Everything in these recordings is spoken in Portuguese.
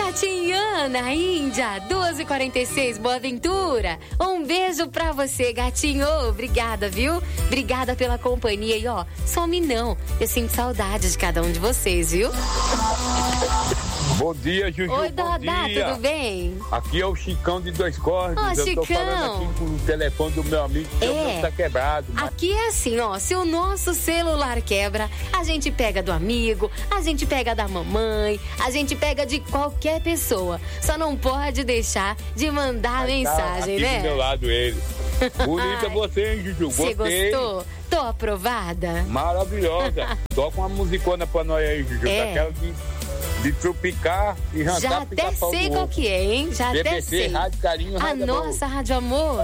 Gatinhana, Índia, 12h46, Boa Ventura. Um beijo pra você, gatinho. Obrigada, viu? Obrigada pela companhia. E ó, some não. Eu sinto saudade de cada um de vocês, viu? Bom dia, Juju. Oi, Dodá, tudo bem? Aqui é o Chicão de Dois Cordes. Ó, Eu tô falando aqui com o telefone do meu amigo, que o meu tá quebrado. Mas... Aqui é assim, ó, se o nosso celular quebra, a gente pega do amigo, a gente pega da mamãe, a gente pega de qualquer pessoa. Só não pode deixar de mandar mensagem, aqui né? Do meu lado ele. Bonita você, hein, Juju? Você Gostei. gostou? Tô aprovada? Maravilhosa. Toca uma musicona pra nós aí, Juju. Daquela de trupicar e jantar. Já até sei qual que é, hein? Já BBC, até sei. Rádio Carinho, a Rádio nossa Rádio Amor.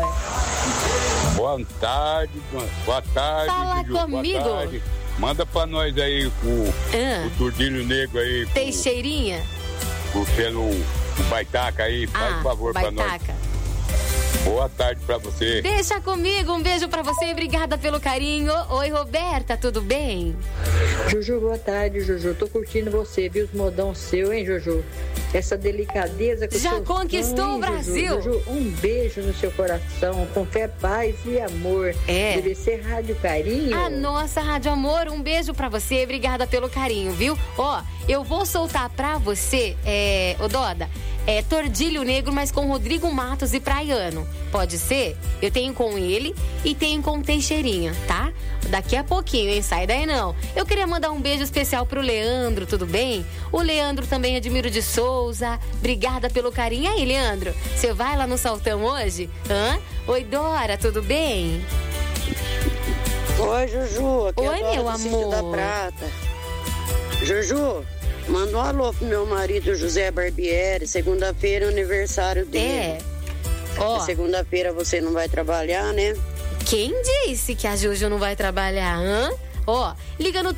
Boa tarde, Fala Juju, comigo. boa tarde. Manda pra nós aí o Turdilho Negro aí. Teixeirinha? Pelo Baitaca aí, faz favor pra nós. Boa tarde pra você. Deixa comigo, um beijo pra você, obrigada pelo carinho. Oi, Roberta, tudo bem? Juju, boa tarde, Juju. Tô curtindo você, viu os modão seu, hein, Juju? Essa delicadeza que já conquistou o Brasil. Juju, um beijo no seu coração, com fé, paz e amor. Deve ser Rádio Carinho. A nossa Rádio Amor, um beijo pra você, obrigada pelo carinho, viu? Ó, eu vou soltar pra você, ô Doda, Tordilho Negro, mas com Rodrigo Matos e Praiano. Pode ser? Eu tenho com ele e tenho com Teixeirinha, tá? Daqui a pouquinho, hein? Sai daí não. Eu queria mandar um beijo especial pro Leandro, tudo bem? O Leandro também, Admiro de Souza. Obrigada pelo carinho. E aí, Leandro, você vai lá no Saltão hoje? Oi, Dora, tudo bem? Oi, Juju. Aqui Oi, é meu amor. Da Prata. Juju, manda um alô pro meu marido José Barbieri. Segunda-feira é o aniversário dele. Segunda-feira você não vai trabalhar, né? Quem disse que a Juju não vai trabalhar, liga no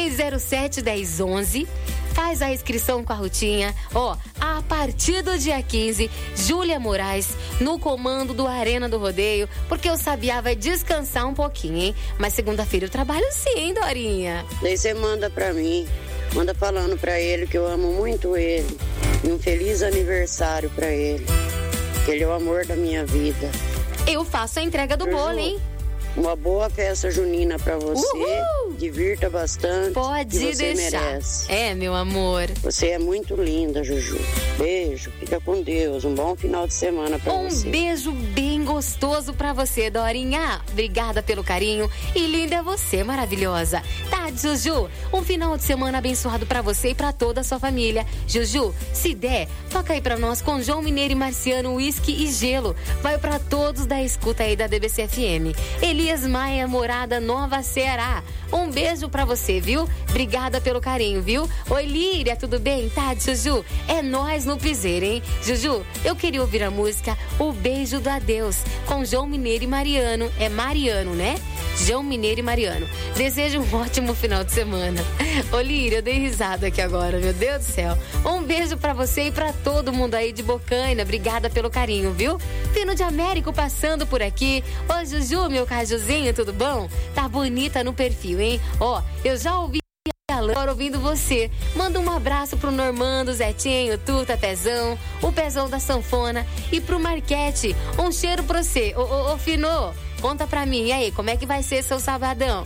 3307-1011, faz a inscrição com a Rutinha. A partir do dia 15, Júlia Moraes no comando do Arena do Rodeio, porque o Sabiá vai descansar um pouquinho, hein? Mas segunda-feira eu trabalho sim, hein, Dorinha? Daí você manda pra mim, manda falando pra ele que eu amo muito ele. E um feliz aniversário pra ele, que ele é o amor da minha vida. Eu faço a entrega do bolo, hein? Uma boa festa junina pra você. Uhul! Divirta bastante. Pode você deixar. Merece. Meu amor. Você é muito linda, Juju. Beijo, fica com Deus. Um bom final de semana pra você. Um beijo bem gostoso pra você, Dorinha. Obrigada pelo carinho. E linda é você, maravilhosa. Tá, Juju? Um final de semana abençoado pra você e pra toda a sua família. Juju, se der, toca aí pra nós com João Mineiro e Marciano, Whisky e Gelo. Vai pra todos da escuta aí da DBC FM. Elias Maia, Morada Nova, Ceará. Um beijo pra você, viu? Obrigada pelo carinho, viu? Oi, Líria, tudo bem? Tá, Juju? É nós no piseiro, hein? Juju, eu queria ouvir a música O Beijo do Adeus, com João Mineiro e Mariano. É Mariano, né? João Mineiro e Mariano. Desejo um ótimo final de semana. Ô, Líria, eu dei risada aqui agora, meu Deus do céu. Um beijo pra você e pra todo mundo aí de Bocaina. Obrigada pelo carinho, viu? Fino de Américo passando por aqui. Ô, Juju, meu cajuzinho, tudo bom? Tá bonita no perfil, hein? Eu já ouvi agora ouvindo você. Manda um abraço pro Normando, Zetinho, Tuta, Pezão, o Pezão da Sanfona e pro Marquete. Um cheiro pra você. Ô, Fino, conta pra mim, e aí, como é que vai ser seu sabadão?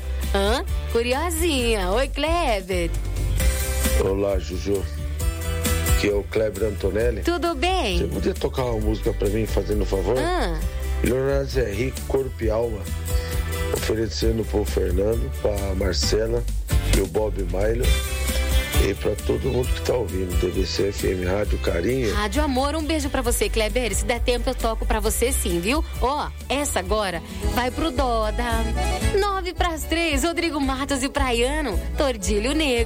Curiosinha. Oi, Kleber. Olá, Juju. Aqui é o Kleber Antonelli. Tudo bem? Você podia tocar uma música pra mim, fazendo um favor? Leonardo Zé Rico, Corpo e Alma. Oferecendo pro Fernando, pra Marcela e o Bob Mailo. E pra todo mundo que tá ouvindo, DBC FM, Rádio Carinho. Rádio Amor, um beijo pra você, Kleber. Se der tempo eu toco pra você sim, viu? Essa agora vai pro Doda. 2:09, Rodrigo Matos e Praiano, Tordilho Negro.